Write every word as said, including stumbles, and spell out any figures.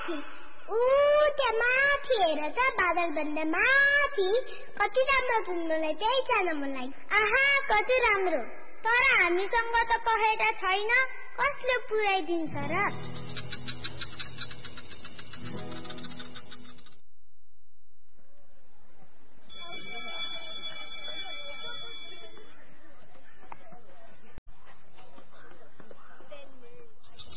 माथि ऊ त्यहाँ माथि हेर त बादलभन्दा माथि कति राम्रो घुम्नलाई त्यही जान मन लाग्यो। आहा कति राम्रो, तर हामीसँग त पखेटा छैन, कसले पुर्याइदिन्छ र?